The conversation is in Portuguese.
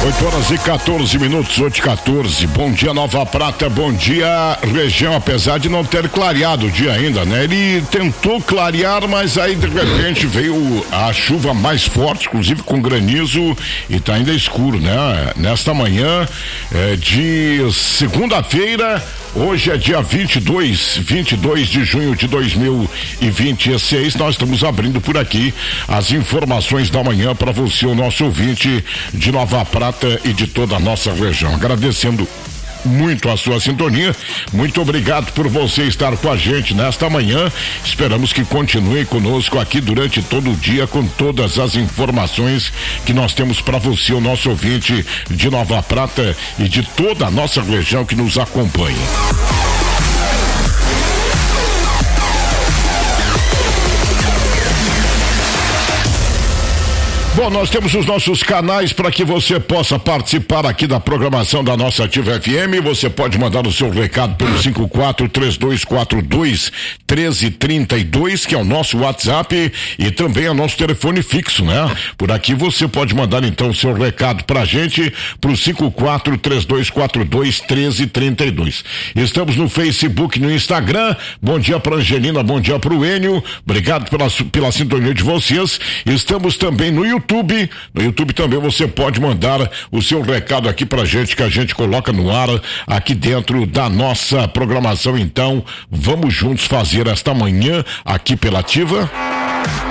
8h14, 8h14. Bom dia, Nova Prata, bom dia, região. Apesar de não ter clareado o dia ainda, né? Ele tentou clarear, mas aí de repente veio a chuva mais forte, inclusive com granizo, e tá ainda escuro, né? Nesta manhã de segunda-feira, hoje é dia 22 de junho de 2026. Nós estamos abrindo por aqui as informações da manhã para você, o nosso ouvinte de Nova Prata e de toda a nossa região. Agradecendo muito a sua sintonia, muito obrigado por você estar com a gente nesta manhã. Esperamos que continue conosco aqui durante todo o dia com todas as informações que nós temos para você, o nosso ouvinte de Nova Prata e de toda a nossa região que nos acompanha. Bom, nós temos os nossos canais para que você possa participar aqui da programação da nossa Ativa FM. Você pode mandar o seu recado pelo 5432421332, que é o nosso WhatsApp, e também é o nosso telefone fixo, né? Por aqui você pode mandar então o seu recado pra gente pro 5432421332. Estamos no Facebook, no Instagram. Bom dia pra Angelina, bom dia pro Enio. Obrigado pela sintonia de vocês. Estamos também no YouTube. No YouTube também você pode mandar o seu recado aqui pra gente, que a gente coloca no ar aqui dentro da nossa programação. Então, vamos juntos fazer esta manhã aqui pela Ativa.